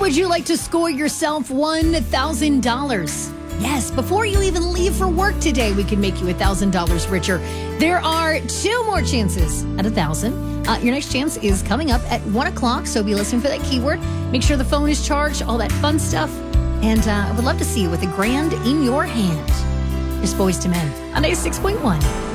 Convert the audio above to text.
Would you like to score yourself $1,000? Yes, before you even leave for work today, we can make you $1,000 richer. There are 2 more chances at 1,000. Your next chance is coming up at 1 o'clock, so be listening for that keyword. Make sure the phone is charged, all that fun stuff. And I would love to see you with $1,000 in your hand. It's Boys to Men on 96.1.